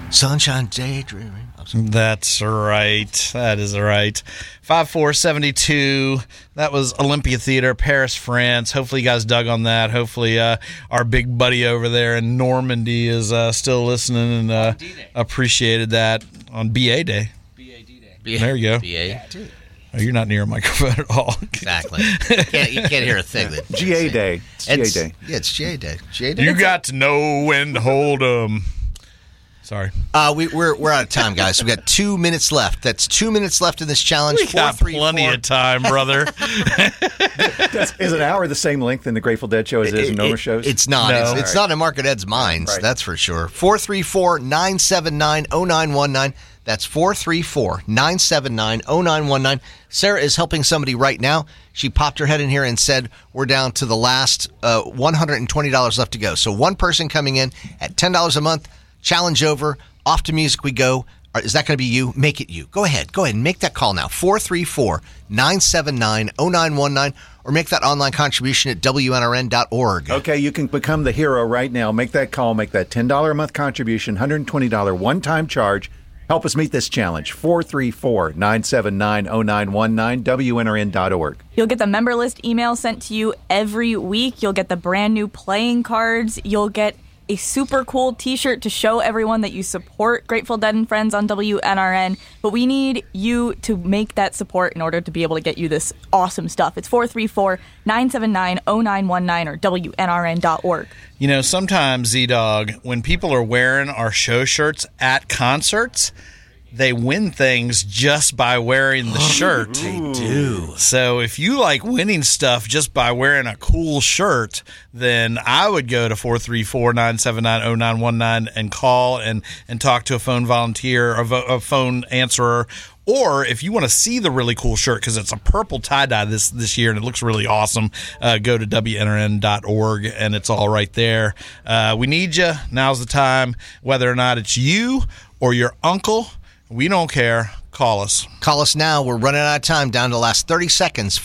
Sunshine daydreaming. That's right. That is right. 5472. That was Olympia Theater, Paris, France. Hopefully you guys dug on that. Hopefully our big buddy over there in Normandy is still listening and appreciated that on BA Day. BAD Day. There you go. BA. Oh, you're not near a microphone at all. Exactly. You can't hear a thing. GA Day. It's GA Day. Yeah, it's GA Day. GA Day. You got to know when to hold 'em. Sorry. We're out of time, guys. We've got 2 minutes left. That's 2 minutes left in this challenge. We got plenty of time, brother. Is an hour the same length in the Grateful Dead show as it is in Noma shows? It's not. No. It's not in Market Ed's minds. Right. That's for sure. 434-979-0919. That's 434-979-0919. Sarah is helping somebody right now. She popped her head in here and said, we're down to the last $120 left to go. So one person coming in at $10 a month. Challenge over. Off to music we go. Is that going to be you? Make it you. Go ahead and make that call now. 434-979-0919 or make that online contribution at WNRN.org. Okay, you can become the hero right now. Make that call. Make that $10 a month contribution, $120 one-time charge. Help us meet this challenge. 434-979-0919, WNRN.org. You'll get the member list email sent to you every week. You'll get the brand new playing cards. You'll get a super cool t-shirt to show everyone that you support Grateful Dead and Friends on WNRN, but we need you to make that support in order to be able to get you this awesome stuff. It's 434-979-0919 or WNRN.org. You know, sometimes, Z-Dog, when people are wearing our show shirts at concerts, they win things just by wearing the shirt. They do. So if you like winning stuff just by wearing a cool shirt, then I would go to 434-979-0919 and call and talk to a phone volunteer or a phone answerer. Or if you want to see the really cool shirt, because it's a purple tie-dye this year and it looks really awesome, go to WNRN.org and it's all right there. We need you. Now's the time. Whether or not it's you or your uncle, we don't care. Call us. Call us now. We're running out of time. Down to the last 30 seconds.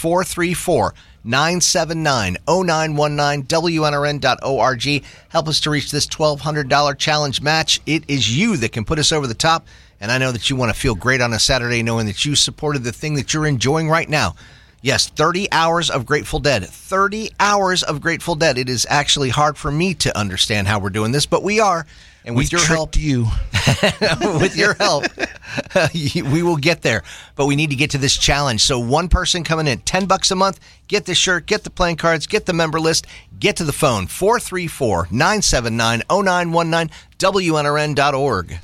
434-979-0919. WNRN.org. Help us to reach this $1,200 challenge match. It is you that can put us over the top. And I know that you want to feel great on a Saturday knowing that you supported the thing that you're enjoying right now. Yes, 30 hours of Grateful Dead. 30 hours of Grateful Dead. It is actually hard for me to understand how we're doing this, but we are. And with your help, with your help, we will get there. But we need to get to this challenge. So one person coming in, $10 a month, get the shirt, get the playing cards, get the member list, get to the phone, 434-979-0919, WNRN.org.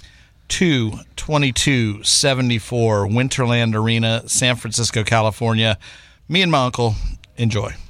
22274 Winterland Arena, San Francisco, California. Me and my uncle, enjoy.